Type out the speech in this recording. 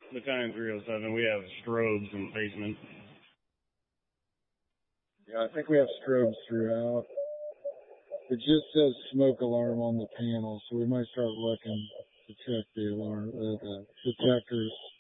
Battalion 307, we have strobes in the basement. Yeah, I think we have strobes throughout. It just says smoke alarm on the panel, so we might start looking to check the alarm, the detectors.